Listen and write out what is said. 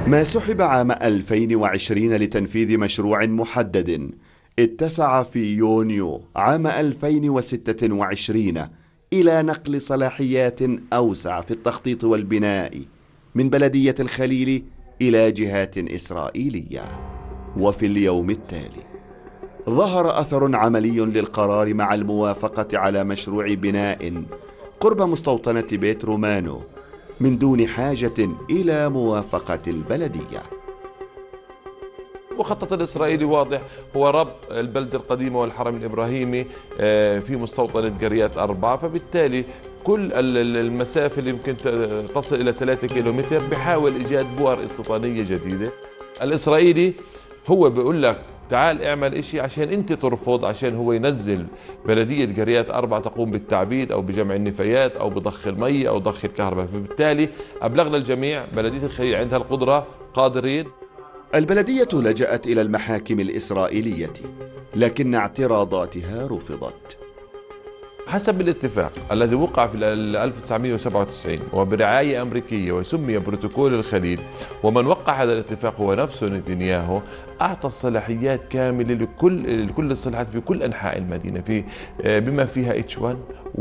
ما سحب عام 2020 لتنفيذ مشروع محدد اتسع في يونيو عام 2026 إلى نقل صلاحيات أوسع في التخطيط والبناء من بلدية الخليل إلى جهات إسرائيلية. وفي اليوم التالي ظهر أثر عملي للقرار مع الموافقة على مشروع بناء قرب مستوطنة بيت رومانو من دون حاجة إلى موافقة البلدية. المخطط الإسرائيلي واضح، هو ربط البلدة القديمة والحرم الإبراهيمي في مستوطنة قريات 4، فبالتالي كل المسافة اللي يمكن تصل إلى 3 كيلومتر بحاول إيجاد بؤر استيطانية جديدة. الإسرائيلي هو بيقول لك تعال اعمل اشي عشان انت ترفض، عشان هو ينزل بلدية قريات 4 تقوم بالتعبيد او بجمع النفايات او بضخ المي او ضخ الكهرباء. فبالتالي ابلغنا الجميع بلدية الخليل عندها القدرة، قادرين. البلدية لجأت إلى المحاكم الإسرائيلية لكن اعتراضاتها رفضت. حسب الاتفاق الذي وقع في 1997 وبرعاية أمريكية وسمي بروتوكول الخليل، ومن وقع هذا الاتفاق هو نفسه نتنياهو، أعطى الصلاحيات كاملة لكل الصلاحيات في كل أنحاء المدينة، بما فيها H1